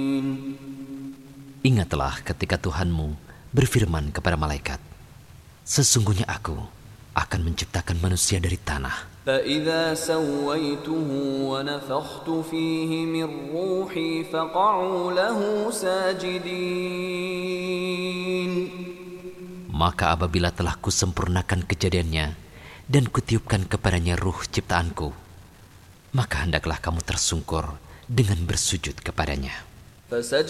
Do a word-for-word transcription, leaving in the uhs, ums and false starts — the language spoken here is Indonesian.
Ingatlah ketika Tuhanmu berfirman kepada malaikat, sesungguhnya aku akan menciptakan manusia dari tanah. فَإِذَا سَوَّيْتُهُ وَنَفَخْتُ فِيهِ مِنْ رُوحِي فَقَعُوا لَهُ سَاجِدِينَ. Maka apabila telah kusempurnakan kejadiannya dan kutiupkan kepadanya ruh ciptaanku, maka hendaklah kamu tersungkur dengan bersujud kepadanya.